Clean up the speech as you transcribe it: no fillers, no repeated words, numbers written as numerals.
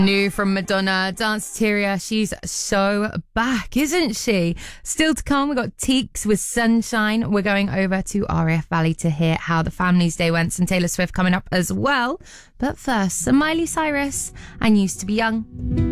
New from Madonna, Danceteria. She's so back, isn't she? Still to come, we've got Teeks with Sunshine. We're going over to RAF Valley to hear how the Family's Day went. Some Taylor Swift coming up as well. But first, some Miley Cyrus and Used to Be Young.